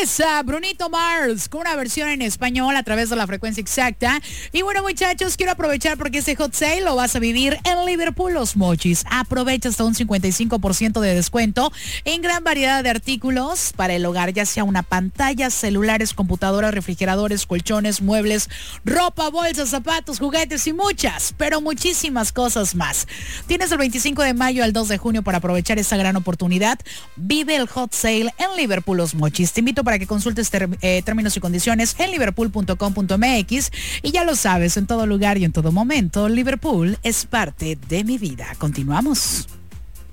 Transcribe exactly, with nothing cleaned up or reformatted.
es uh, Brunito Mars con una versión en español a través de la frecuencia exacta. Y bueno, muchachos, quiero aprovechar porque este hot sale lo vas a vivir en Liverpool Los Mochis. Aprovecha hasta un cincuenta y cinco por ciento de descuento en gran variedad de artículos para el hogar, ya sea una pantalla, celulares, computadoras, refrigeradores, colchones, muebles, ropa, bolsas, zapatos, juguetes y muchas, pero muchísimas cosas más. Tienes el veinticinco de mayo al dos de junio para aprovechar esta gran oportunidad. Vive el hot sale en Liverpool Los Mochis. Te invito para que consultes ter, eh, términos y condiciones en liverpool punto com punto m x. Y ya lo sabes, en todo lugar y en todo momento, Liverpool es parte de mi vida. Continuamos.